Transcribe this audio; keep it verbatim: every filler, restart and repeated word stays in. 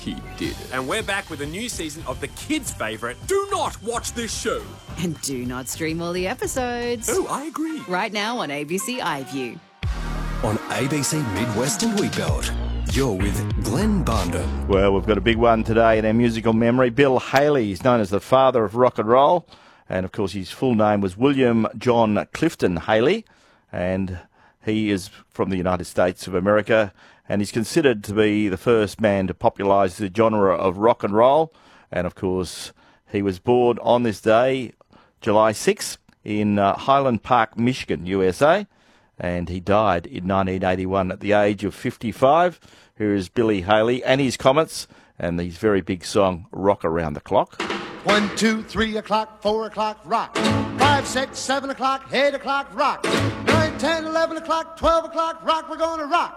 he did. And we're back with a new season of the kids' favourite, Do Not Watch This Show. And do not stream all the episodes. Oh, I agree. Right now on A B C iView. On A B C Midwest and Wheatbelt, you're with Glenn Barndon. Well, we've got a big one today in our musical memory. Bill Haley is known as the father of rock and roll. And, of course, his full name was William John Clifton Haley. And he is from the United States of America. And he's considered to be the first man to popularise the genre of rock and roll. And, of course, he was born on this day, July sixth, in uh, Highland Park, Michigan, U S A. And he died in nineteen eighty-one at the age of fifty-five. Here is Billy Haley and his comments and his very big song, Rock Around the Clock. One, two, three o'clock, four o'clock, rock. Five, six, seven o'clock, eight o'clock, rock. Nine, ten, eleven o'clock, twelve o'clock, rock. We're gonna rock